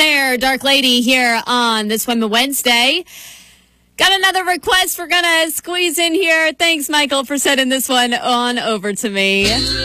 Cher, Dark Lady here on this Women Wednesday. Got another request we're going to squeeze in here. Thanks, Michael, for sending this one on over to me.